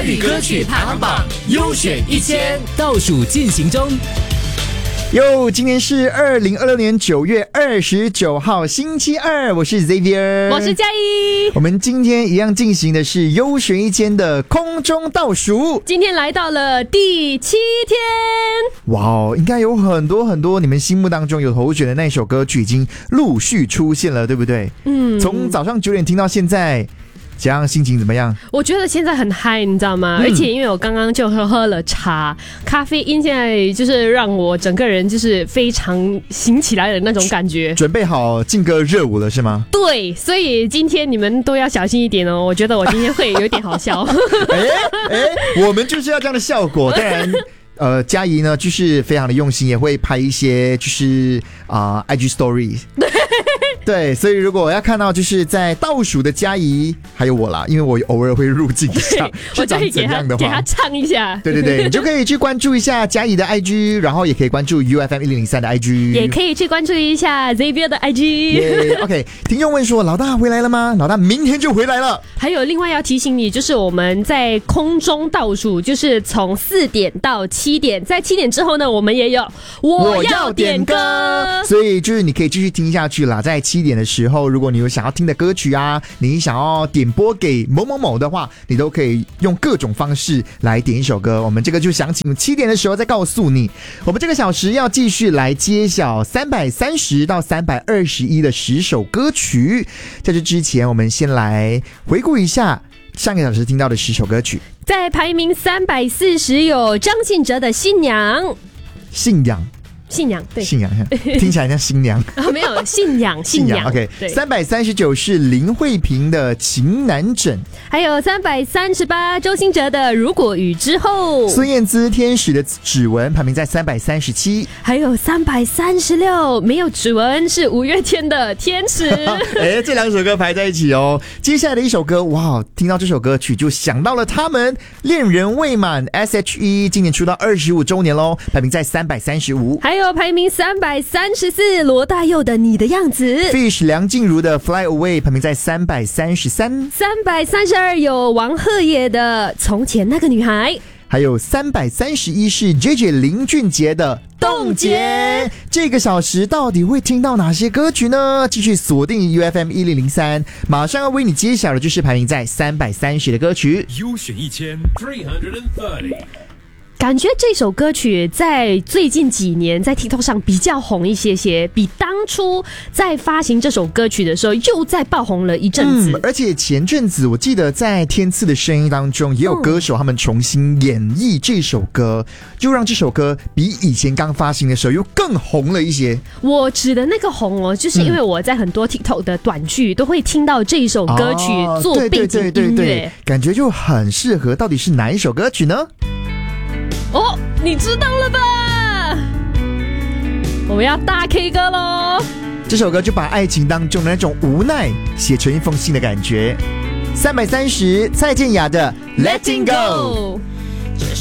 华语歌曲排行榜优选1000倒数进行中。 今天是2026年9月29号星期二，我是 Xavier， 我是嘉怡。 我们今天一样进行的是优选1000的空中倒数， 今天来到了第7天。 哇哦，应该有很多你们心目当中有头选的那首歌曲已经陆续出现了，对不对？从早上9点听到现在，这样心情怎么样？ 我觉得现在很嗨，你知道吗？而且因为我刚刚就喝了茶，咖啡因现在就是让我整个人就是非常醒起来的那种感觉。 准备好劲歌热舞了是吗？ 对，所以今天你们都要小心一点哦。我觉得我今天会有点好笑。 我们就是要这样的效果。当然嘉怡呢就是非常的用心，也会拍一些就是IG Story。对，所以如果我要看到就是在倒数的嘉怡还有我啦，因为我偶尔会入镜一下我就会给他唱一下。 对，你就可以去关注一下嘉怡的 IG， 然后也可以关注 UFM1003 的 IG， 也可以去关注一下 Xavier 的 IG。OK， 听众问说老大回来了吗？老大明天就回来了。 还有另外要提醒你，就是我们在空中倒数，就是从4点到7点，在7点之后呢，我们也有我要点歌， 所以就是你可以继续听下去啦。在7点的时候，如果你有想要听的歌曲啊，你想要点播给某某某的话，你都可以用各种方式来点一首歌。我们这个就详情7点的时候再告诉你。我们这个小时要继续来揭晓330到321的10首歌曲。在这之前，我们先来回顾一下上个小时听到的10首歌曲。 在排名340有张信哲的《信仰》，对， 信仰听起来像新娘没有信仰 OK。 339是林慧萍的《情难枕》， 还有338周兴哲的《如果雨之后》， 孙燕姿天使的指纹排名在337， 还有336没有指纹是五月天的天使这2首歌排在一起哦。接下来的一首歌，哇，听到这首歌曲就想到了他们恋人未满 SHE 今年出道25周年咯，排名在335。 还有排名334罗大佑的《你的样子》， Fish 梁静茹的 Fly Away 排名在333。 332有王鹤野的《从前那个女孩》， 还有331是 JJ 林俊杰的冻结。这个小时到底会听到哪些歌曲呢？继续锁定 UFM1003， 马上要为你揭晓的就是排名在330的歌曲。 优选1330。 感觉这首歌曲在最近几年在 TikTok 上比较红一些，比当初在发行这首歌曲的时候又再爆红了一阵子。 而且前阵子我记得在天赐的声音当中也有歌手他们重新演绎这首歌，就让这首歌比以前刚发行的时候又更红了一些。 我指的那个红哦，就是因为我在很多 TikTok 的短剧都会听到这首歌曲做背景音乐， 感觉就很适合。到底是哪一首歌曲呢？ 哦，你知道了吧？我们要大 K 歌咯。 这首歌就把爱情当中的那种无奈写成一封信的感觉。330蔡健雅的 Letting Go。